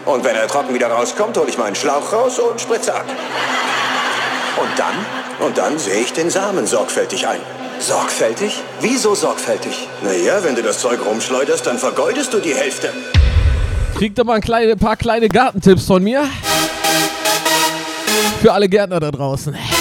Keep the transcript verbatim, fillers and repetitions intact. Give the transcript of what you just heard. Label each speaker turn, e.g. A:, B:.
A: Und wenn er trocken wieder rauskommt, hole ich meinen Schlauch raus und spritze ab.
B: Und dann?
A: Und dann sehe ich den Samen sorgfältig ein.
B: Sorgfältig? Wieso sorgfältig?
A: Naja, wenn du das Zeug rumschleuderst, dann vergeudest du die Hälfte.
C: Kriegt doch mal ein, kleine, ein paar kleine Gartentipps von mir. Für alle Gärtner da draußen.